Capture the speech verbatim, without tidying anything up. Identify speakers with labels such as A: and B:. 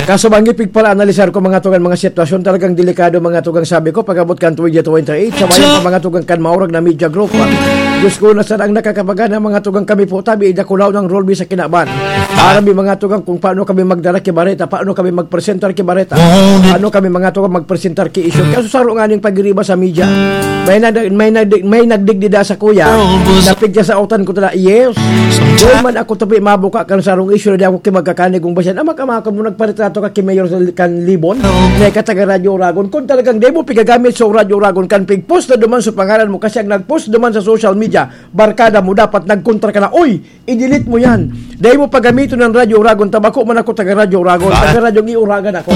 A: Kaso bangipig para analisar ko mga tugang mga sitwasyon talagang delikado mga tugang sabi ko pagabot kan tuig twenty-eight sa bayan pa mga tugang kan maurag na media group. Diyos ko na saan ang nakakapagana mga tugang kami po tabi idakulaw ng role sa kinaban. Para mi mga tugang kung paano kami magdara ki Bareta, paano kami magpresentar ki Bareta, paano kami mga tugang magpresentar ki issue. Kaso saro nga ning pagiriba sa media. May na, may na, may nagdigdida sa kuya. Napigya sa utan ko tala. Yes. Doon man ako tabi mabuka kan sarong issue na di ako ki magkakanig kung basyan. Ama kama mo nagparetrato ka ki Mayor kan Libon. May kataga Radyo Uragon. Kung talagang demo pigagamit sa Radyo Uragon kan pig-post na duman sa pangalan mo kasi ang nag-post duman sa social media, barkada mo dapat nagkontra ka na, oy, i-delete mo yan. Dahil mo pagamitin ng Radyo Uragon, tabako man ako taga Radyo Uragon, taga Radyo Iuragan ako.